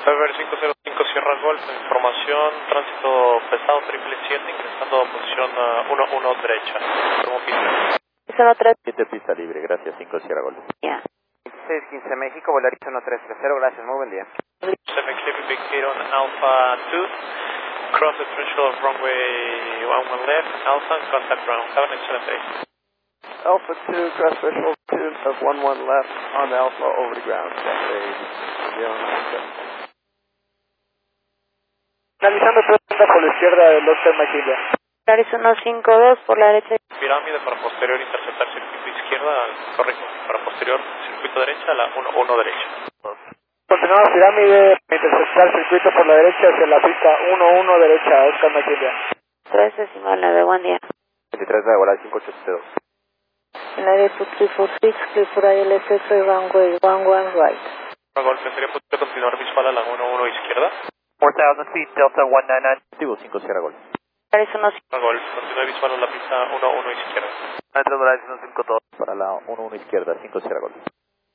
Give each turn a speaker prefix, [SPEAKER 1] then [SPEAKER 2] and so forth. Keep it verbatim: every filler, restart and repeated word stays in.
[SPEAKER 1] Fever cinco cero cinco Sierra Golf, información, tránsito pesado triple siete, ingresando a posición uh, uno uno derecha. Como pista.
[SPEAKER 2] uno tres.
[SPEAKER 3] siete pista libre, gracias, cinco Sierra Golf.
[SPEAKER 2] Yeah.
[SPEAKER 3] seis quince México, Volaris uno tres tres cero, gracias, muy buen día.
[SPEAKER 1] seven Clear, big eight on Alpha two, cross the threshold of runway one one left, Alpha, contact ground, have an excellent day.
[SPEAKER 3] Alpha two, cross threshold two of one one left on Alpha over the ground. Analizando pregunta por la izquierda del doctor Maquilla.
[SPEAKER 2] Volaris uno cinco dos por la derecha.
[SPEAKER 1] Pirámide para posterior, interceptar circuito izquierda, correcto, para posterior, circuito derecha, la uno uno derecha.
[SPEAKER 3] Continuamos pirámide, interceptar circuito por la derecha hacia la pista uno uno derecha, Oscar Maquilla.
[SPEAKER 2] tres decimal nueve, buen día.
[SPEAKER 3] veintitrés de Volaris cinco ocho siete dos.
[SPEAKER 2] En la área two three four six, clear for I L S S, runway one one right.
[SPEAKER 1] Golf, ¿sería posible continuar visual a la uno uno izquierda?
[SPEAKER 3] four thousand feet, Delta one nine nine. Activo cinco Sierra Golf.
[SPEAKER 2] Volaris uno cinco.
[SPEAKER 1] Golf, continúe visual a la pista uno uno izquierda.
[SPEAKER 3] Metro Volaris uno cinco dos. Para la uno uno izquierda, cinco Sierra Golf.